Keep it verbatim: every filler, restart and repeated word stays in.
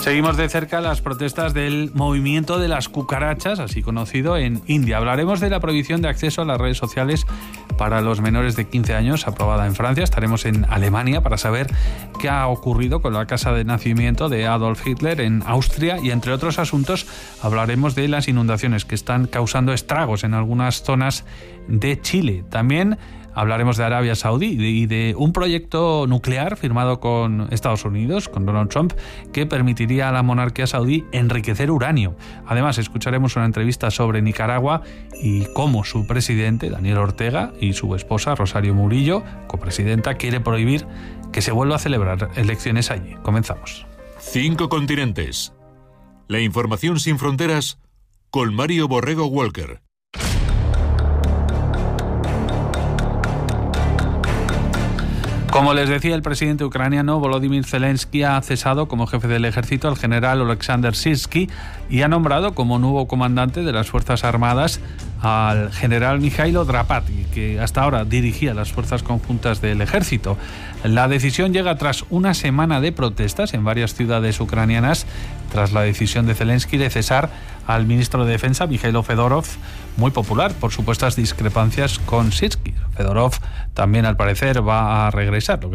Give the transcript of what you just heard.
Seguimos de cerca las protestas del movimiento de las cucarachas, así conocido en India. Hablaremos de la prohibición de acceso a las redes sociales para los menores de quince años, aprobada en Francia. Estaremos en Alemania para saber qué ha ocurrido con la casa de nacimiento de Adolf Hitler en Austria y, entre otros asuntos, hablaremos de las inundaciones que están causando estragos en algunas zonas de Chile. También hablaremos de Arabia Saudí y de un proyecto nuclear firmado con Estados Unidos, con Donald Trump, que permitiría a la monarquía saudí enriquecer uranio. Además, escucharemos una entrevista sobre Nicaragua y cómo su presidente, Daniel Ortega, y su esposa, Rosario Murillo, copresidenta, quiere prohibir que se vuelva a celebrar elecciones allí. Comenzamos. Cinco continentes. La información sin fronteras con Mario Borrego Walker. Como les decía, el presidente ucraniano Volodymyr Zelensky ha cesado como jefe del ejército al general Oleksandr Syrskyi y ha nombrado como nuevo comandante de las Fuerzas Armadas al general Mikhailo Drapati, que hasta ahora dirigía las fuerzas conjuntas del ejército. La decisión llega tras una semana de protestas en varias ciudades ucranianas tras la decisión de Zelensky de cesar al ministro de Defensa, Mikhailo Fedorov, muy popular por supuestas discrepancias con Syrskyi. Fedorov también, al parecer, va a regresar.